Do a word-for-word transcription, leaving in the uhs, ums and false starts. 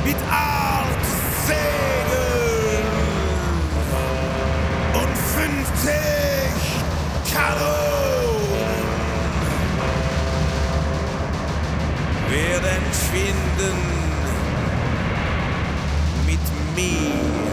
mit acht Segeln und fünfzig Kanonen werden schwinden mit mir.